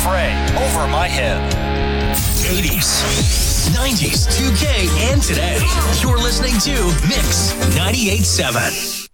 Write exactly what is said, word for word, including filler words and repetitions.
Frey, Over My Head. eighties, nineties, two K, and today. You're listening to Mix ninety-eight point seven.